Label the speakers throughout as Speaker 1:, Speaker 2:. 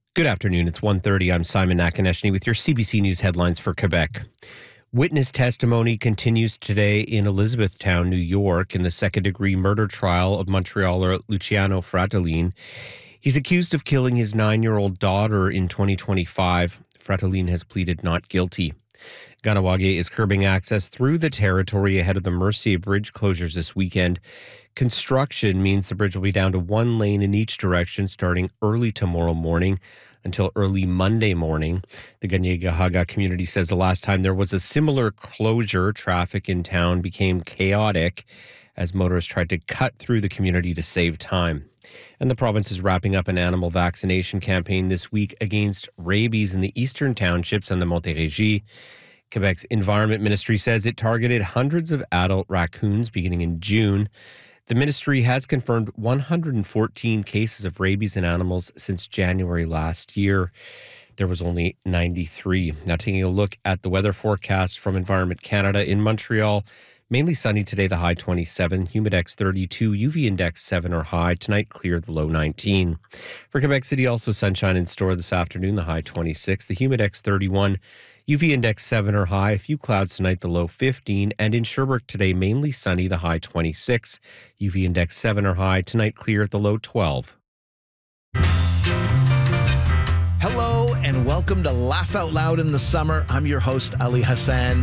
Speaker 1: Good afternoon. It's 1:30. I'm Simon Nakaneshny with your CBC News headlines for Quebec. Witness testimony continues today in Elizabethtown, New York, in the second-degree murder trial of Montrealer Luciano Fratellin. He's accused of killing his 9-year-old daughter in 2025. Fratellin has pleaded not guilty. Kahnawake is curbing access through the territory ahead of the Mercier Bridge closures this weekend. Construction means the bridge will be down to one lane in each direction starting early tomorrow morning until early Monday morning. The Kanien'kehá:ka community says the last time there was a similar closure, traffic in town became chaotic as motorists tried to cut through the community to save time. And the province is wrapping up an animal vaccination campaign this week against rabies in the eastern townships and the Montérégie. Quebec's Environment Ministry says it targeted hundreds of adult raccoons beginning in June. The ministry has confirmed 114 cases of rabies in animals since January last year. There was only 93. Now taking a look at the weather forecast from Environment Canada in Montreal. Mainly sunny today, the high 27, humidex 32, UV index 7 or high. Tonight, clear, the low 19. For Quebec City, also sunshine in store this afternoon, the high 26, the humidex 31, UV index 7 or high. A few clouds tonight, the low 15. And in Sherbrooke today, mainly sunny, the high 26, UV index 7 or high. Tonight, clear, the low 12.
Speaker 2: Hello and welcome to Laugh Out Loud in the Summer. I'm your host, Ali Hassan.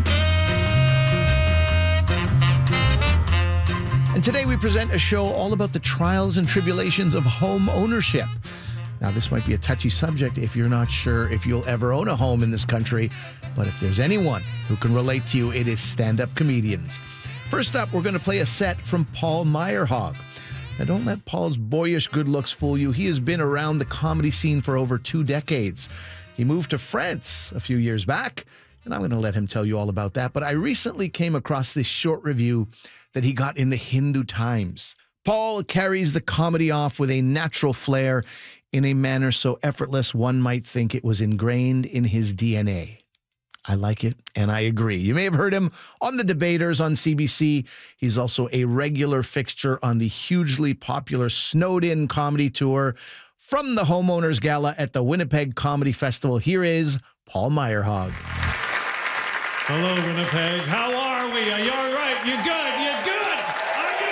Speaker 2: And today we present a show all about the trials and tribulations of home ownership. Now, this might be a touchy subject if you're not sure if you'll ever own a home in this country, but if there's anyone who can relate to you, it is stand-up comedians. First up, we're going to play a set from Paul Meyerhog. Now, don't let Paul's boyish good looks fool you. He has been around the comedy scene for over 2 decades. He moved to France a few years back, and I'm going to let him tell you all about that. But I recently came across this short review that he got in the Hindu Times. Paul carries the comedy off with a natural flair in a manner so effortless one might think it was ingrained in his DNA. I like it, and I agree. You may have heard him on The Debaters on CBC. He's also a regular fixture on the hugely popular Snowed In comedy tour. From the Homeowners Gala at the Winnipeg Comedy Festival, here is Paul Meyerhog.
Speaker 3: Hello, Winnipeg. How are we? Are you all right? You good? You good? Are you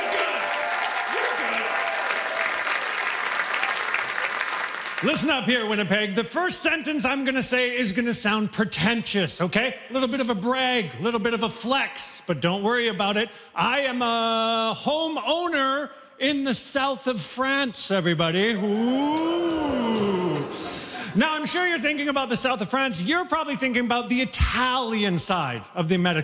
Speaker 3: good? You're good. Listen up here, Winnipeg. The first sentence I'm going to say is going to sound pretentious, okay? A little bit of a brag, a little bit of a flex, but don't worry about it. I am a homeowner in the south of France, everybody. Ooh. Now, I'm sure you're thinking about the south of France. You're probably thinking about the Italian side of the Mediterranean.